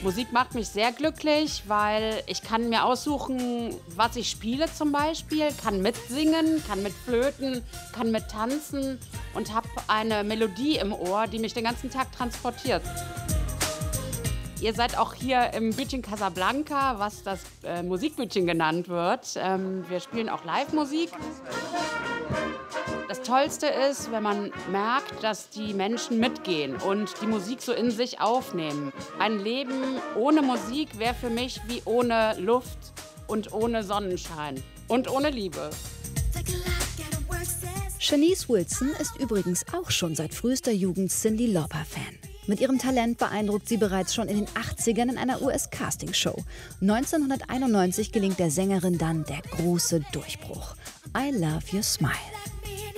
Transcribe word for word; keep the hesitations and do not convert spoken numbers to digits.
Musik macht mich sehr glücklich, weil ich kann mir aussuchen, was ich spiele zum Beispiel, kann mitsingen, kann mitflöten, kann mittanzen und habe eine Melodie im Ohr, die mich den ganzen Tag transportiert. Ihr seid auch hier im Bütchen Casablanca, was das äh, Musikbütchen genannt wird. Ähm, wir spielen auch Live-Musik. Das Tollste ist, wenn man merkt, dass die Menschen mitgehen und die Musik so in sich aufnehmen. Ein Leben ohne Musik wäre für mich wie ohne Luft und ohne Sonnenschein und ohne Liebe. Shanice Wilson ist übrigens auch schon seit frühester Jugend Cyndi Lauper-Fan. Mit ihrem Talent beeindruckt sie bereits schon in den achtzigern in einer U S-Castingshow. neunzehnhunderteinundneunzig gelingt der Sängerin dann der große Durchbruch. I Love Your Smile.